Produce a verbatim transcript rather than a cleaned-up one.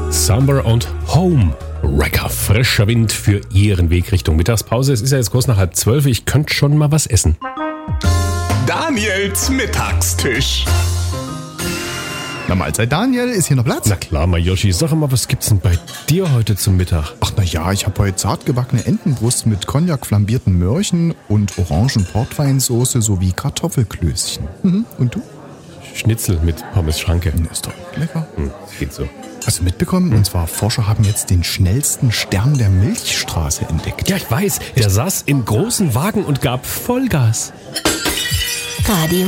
Summer und Home Wrecker. Frischer Wind für Ihren Weg Richtung Mittagspause. Es ist ja jetzt kurz nach halb zwölf. Ich könnte schon mal was essen. Daniels Mittagstisch. Na Mahlzeit, Daniel, ist hier noch Platz? Na klar, Majoshi, sag mal, was gibt's denn bei dir heute zum Mittag? Ach na ja, ich habe heute zartgebackene Entenbrust mit Cognac flambierten Möhrchen und Orangen-Portweinsoße sowie Kartoffelklößchen. Mhm. Und du? Schnitzel mit Pommes Schranke. Ist doch lecker. Hm, geht so. Hast du mitbekommen? Und zwar Forscher haben jetzt den schnellsten Stern der Milchstraße entdeckt. Ja, ich weiß. Der saß im großen Wagen und gab Vollgas. Radio